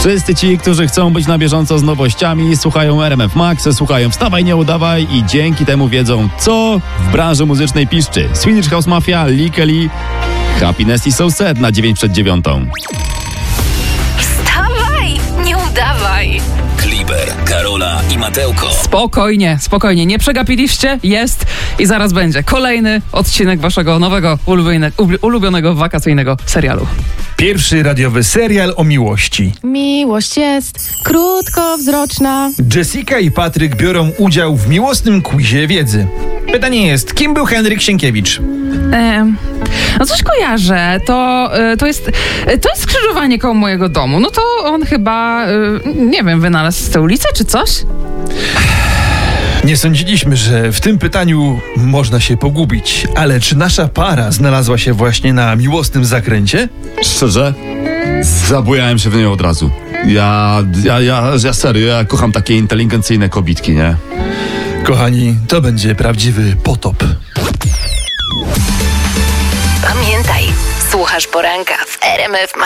Wszyscy ci, którzy chcą być na bieżąco z nowościami, słuchają RMF Max, słuchają Wstawaj, nie udawaj i dzięki temu wiedzą, co w branży muzycznej piszczy. Swedish House Mafia, Lee Kelly, Happiness i So Sad na 9:09. Wstawaj, nie udawaj. Kliber, Karola i Matełko. Spokojnie, nie przegapiliście, jest i zaraz będzie kolejny odcinek waszego nowego, ulubionego wakacyjnego serialu. Pierwszy radiowy serial o miłości. Miłość jest krótkowzroczna. Jessica i Patryk biorą udział w miłosnym quizie wiedzy. Pytanie jest, kim był Henryk Sienkiewicz? No coś kojarzę, to jest skrzyżowanie koło mojego domu. No to on chyba, nie wiem, wynalazł tę ulicę czy coś? Nie sądziliśmy, że w tym pytaniu można się pogubić, ale czy nasza para znalazła się właśnie na miłosnym zakręcie? Szczerze? Zabujałem się w niej od razu. Ja serio, ja kocham takie inteligencyjne kobitki, nie? Kochani, to będzie prawdziwy potop. Pamiętaj, słuchasz poranka w RMF Max.